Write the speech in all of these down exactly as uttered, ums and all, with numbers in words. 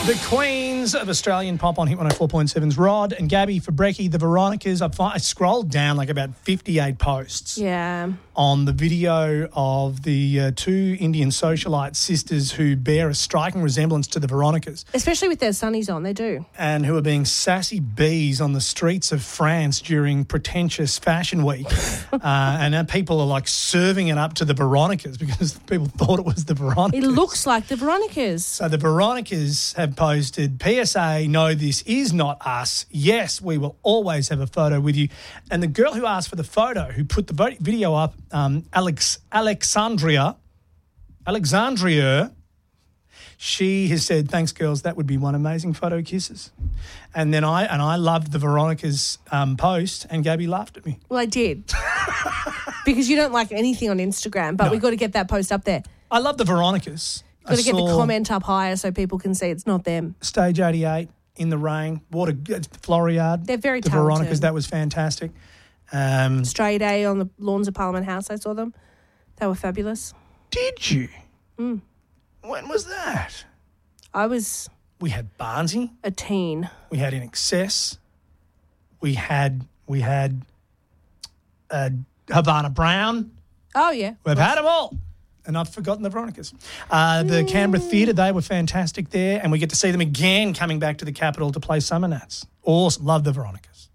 The Queens of Australian pop on Hit one oh four point seven's Rod and Gabby for Brekkie, the Veronicas. I, fi- I scrolled down like about fifty-eight posts Yeah. on the video of the uh, two Indian socialite sisters who bear a striking resemblance to the Veronicas Especially with their sunnies on, they do. and who are being sassy bees on the streets of France during pretentious fashion week. uh, and now people are like serving it up to the Veronicas because people thought it was the Veronicas. It looks like the Veronicas. So the Veronicas have posted, P S A, no, this is not us. Yes, we will always have a photo with you. And the girl who asked for the photo, who put the vo- video up, um, Alex Alexandria, Alexandria, she has said, thanks, girls, that would be one amazing photo kisses. And then I and I loved the Veronica's um, post, and Gabby laughed at me. Well, I did. Because you don't like anything on Instagram, but No. we've got to get that post up there. I love the Veronicas. Got to get the saw comment up higher so people can see it's not them. Stage eighty-eight in the rain, water, Floriade. They're very The talented. Veronicas, that was fantastic. Um, Stray Day on the lawns of Parliament House, I saw them. They were fabulous. did you? Mm. When was that? I was We had Barnsey. a teen. We had In Excess. We had we had uh, Havana Brown. Oh, yeah. We've had them all. And I've forgotten the Veronicas. Uh, the Canberra Theatre, they were fantastic there. And we get to see them again coming back to the capital to play Summer Nats. Awesome. Love the Veronicas.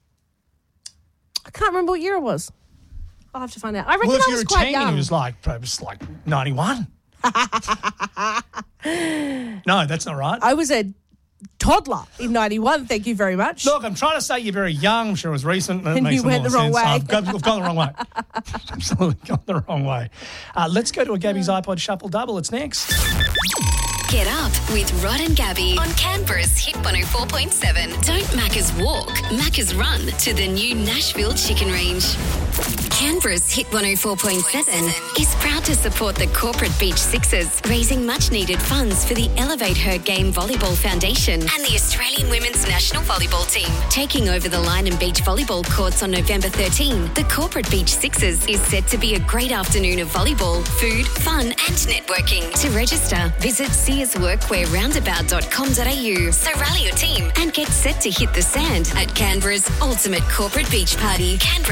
I can't remember what year it was. I'll have to find out. I reckon Well, if I you're was a quite teen, young. it was like, it was like ninety-one. No, that's not right. I was a toddler in ninety-one, thank you very much. Look, I'm trying to say you're very young. I'm sure it was recent. It And makes you a went lot the of wrong sense. way. I've gone, I've gone the wrong way. Absolutely gone the wrong way. Uh, let's go to a Gabby's iPod Shuffle Double. It's next. Get up with Rod and Gabby on Canberra's Hit one oh four point seven. Don't Macca's walk, Macca's run to the new Nashville Chicken Range. Canberra's Hit one oh four point seven is proud to support the Corporate Beach Sixers, raising much-needed funds for the Elevate Her Game Volleyball Foundation and the Australian Women's National Volleyball Team. Taking over the Line and Beach volleyball courts on November thirteenth, the Corporate Beach Sixers is set to be a great afternoon of volleyball, food, fun and networking. To register, visit sears workwear roundabout dot com dot a u. So rally your team and get set to hit the sand at Canberra's ultimate corporate beach party. Canberra